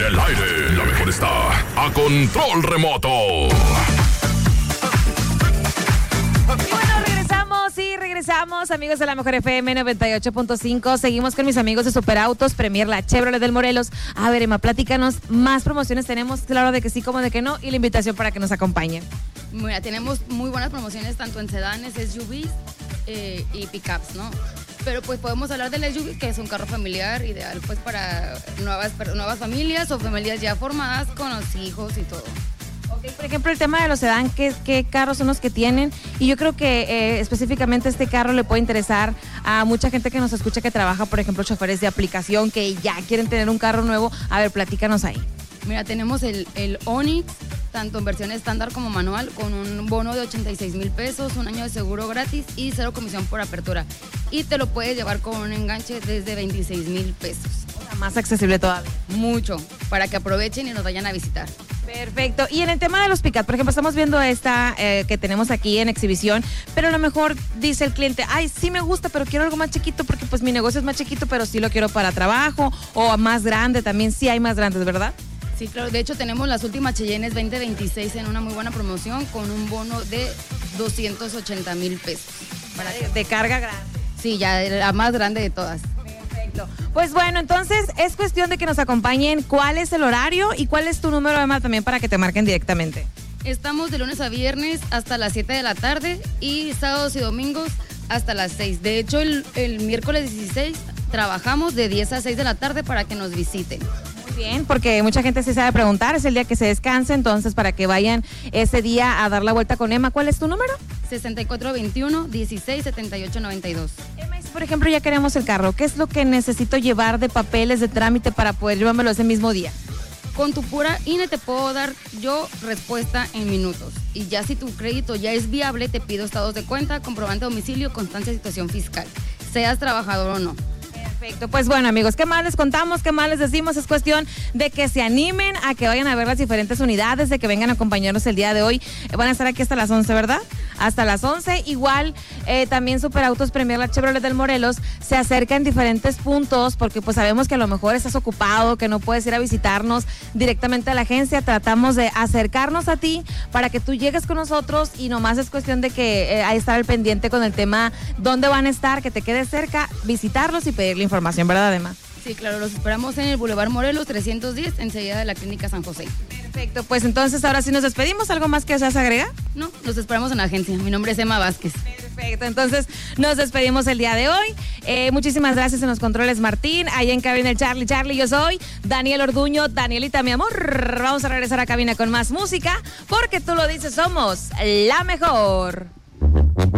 el aire, la mejor está a control remoto. Regresamos, amigos de la Mejor FM 98.5. Seguimos con mis amigos de Superautos Premier, la Chevrolet del Morelos. A ver, Emma, platícanos, más promociones tenemos, claro de que sí como de que no, y la invitación para que nos acompañen. Mira, tenemos muy buenas promociones tanto en sedanes, SUVs y pickups, ¿no? Pero pues podemos hablar del SUV, que es un carro familiar ideal pues para nuevas familias o familias ya formadas con los hijos y todo. Okay, por ejemplo, el tema de los sedán, ¿qué carros son los que tienen? Y yo creo que específicamente este carro le puede interesar a mucha gente que nos escucha que trabaja, por ejemplo, choferes de aplicación que ya quieren tener un carro nuevo. A ver, platícanos ahí. Mira, tenemos el Onix, tanto en versión estándar como manual, con un bono de 86,000 pesos, un año de seguro gratis y 0 comisión por apertura. Y te lo puedes llevar con un enganche desde 26,000 pesos. O sea, más accesible todavía. Mucho, para que aprovechen y nos vayan a visitar. Perfecto. Y en el tema de los pick-up, por ejemplo, estamos viendo esta que tenemos aquí en exhibición, pero a lo mejor dice el cliente, ay, sí me gusta, pero quiero algo más chiquito porque pues mi negocio es más chiquito, pero sí lo quiero para trabajo, o más grande también, sí hay más grandes, ¿verdad? Sí, claro. De hecho, tenemos las últimas Cheyennes 2026 en una muy buena promoción con un bono de 280,000 pesos. De carga grande. Sí, ya la más grande de todas. Perfecto. Pues bueno, entonces es cuestión de que nos acompañen. ¿Cuál es el horario y cuál es tu número, Emma, también para que te marquen directamente? Estamos de lunes a viernes hasta las 7 de la tarde y sábados y domingos hasta las 6. De hecho, el miércoles 16 trabajamos de 10 a 6 de la tarde para que nos visiten. Bien, porque mucha gente sí sabe preguntar, es el día que se descansa, entonces para que vayan ese día a dar la vuelta con Emma. ¿Cuál es tu número? 6421-167892. Emma, y si por ejemplo ya queremos el carro, ¿qué es lo que necesito llevar de papeles, de trámite para poder llevármelo ese mismo día? Con tu pura INE te puedo dar yo respuesta en minutos. Y ya si tu crédito ya es viable, te pido estados de cuenta, comprobante de domicilio, constancia de situación fiscal, seas trabajador o no. Perfecto, pues bueno amigos, ¿qué más les contamos? ¿Qué más les decimos? Es cuestión de que se animen a que vayan a ver las diferentes unidades, de que vengan a acompañarnos el día de hoy. Van a estar aquí hasta las 11, ¿verdad? Hasta las 11, igual también Superautos Premier, la Chevrolet del Morelos, se acerca en diferentes puntos, porque pues sabemos que a lo mejor estás ocupado, que no puedes ir a visitarnos directamente a la agencia. Tratamos de acercarnos a ti para que tú llegues con nosotros y nomás es cuestión de que ahí estar al pendiente con el tema dónde van a estar, que te quedes cerca, visitarlos y pedirle información, ¿verdad, además? Sí, claro, los esperamos en el Boulevard Morelos 310, enseguida de la Clínica San José. Perfecto, pues entonces ahora sí nos despedimos. ¿Algo más que deseas agregar? No, los esperamos en la agencia. Mi nombre es Emma Vázquez. Perfecto, entonces nos despedimos el día de hoy. Muchísimas gracias en los controles, Martín. Ahí en cabina el Charlie, yo soy Daniel Orduño. Danielita, mi amor, vamos a regresar a cabina con más música, porque tú lo dices, somos la mejor.